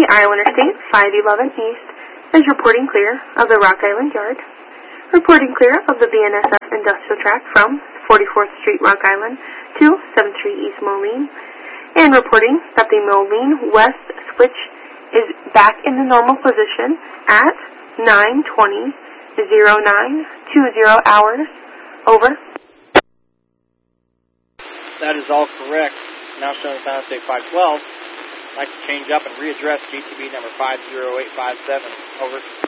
Iowa Interstate 511 East is reporting clear of the Rock Island Yard, reporting clear of the BNSF Industrial Track from 44th Street, Rock Island to 7th Street East, Moline, and reporting that the Moline West switch is back in the normal position at 9:20:09:20 hours. Over. That is all correct. Now showing San Jose 512. I'd like to change up and readdress GTB number 50857. Over.